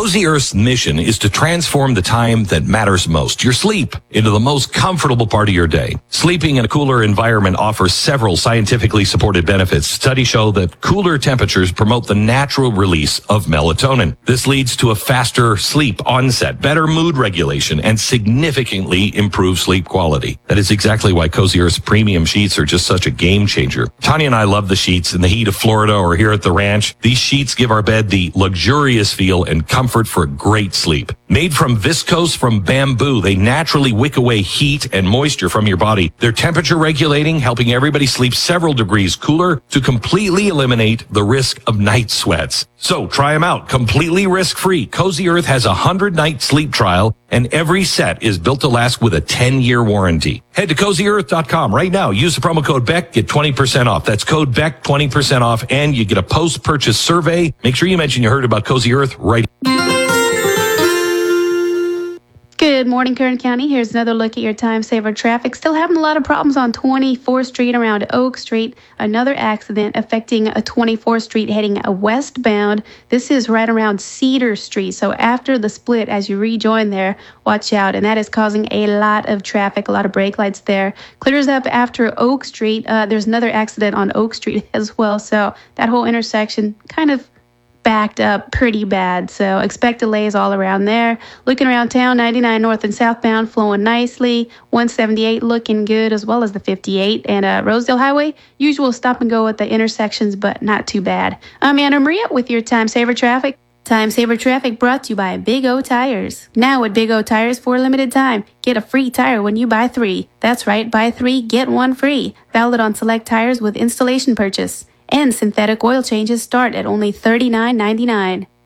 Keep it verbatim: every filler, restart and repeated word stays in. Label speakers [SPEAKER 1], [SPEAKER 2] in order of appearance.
[SPEAKER 1] Cozy Earth's mission is to transform the time that matters most, your sleep, into the most comfortable part of your day. Sleeping in a cooler environment offers several scientifically supported benefits. Studies show that cooler temperatures promote the natural release of melatonin. This leads to a faster sleep onset, better mood regulation, and significantly improved sleep quality. That is exactly why Cozy Earth's premium sheets are just such a game changer. Tanya and I love the sheets in the heat of Florida or here at the ranch. These sheets give our bed the luxurious feel and comfort for a great sleep. Made from viscose from bamboo, they naturally wick away heat and moisture from your body. They're temperature regulating, helping everybody sleep several degrees cooler to completely eliminate the risk of night sweats. So try them out completely risk-free. Cozy Earth has a hundred-night sleep trial, and every set is built to last with a ten-year warranty. Head to cozy earth dot com right now. Use the promo code Beck, get twenty percent off. That's code Beck, twenty percent off, and you get a post-purchase survey. Make sure you mention you heard about Cozy Earth right.
[SPEAKER 2] Good morning, Kern County. Here's another look at your time saver traffic. Still having a lot of problems on twenty-fourth Street around Oak Street. Another accident affecting a twenty-fourth Street heading westbound. This is right around Cedar Street. So after the split, as you rejoin there, watch out. And that is causing a lot of traffic, a lot of brake lights there. Clears up after Oak Street. Uh, there's another accident on Oak Street as well. So that whole intersection kind of backed up pretty bad, so expect delays all around there. Looking around town, ninety-nine north and southbound flowing nicely, one seventy-eight looking good, as well as the fifty-eight, and uh, Rosedale Highway, usual stop and go at the intersections, but not too bad. I'm Anna Maria with your Time Saver Traffic. Time Saver Traffic brought to you by Big O Tires. Now at Big O Tires for a limited time, get a free tire when you buy three. That's right, buy three, get one free. Valid on select tires with installation purchase. And synthetic oil changes start at only thirty-nine ninety-nine.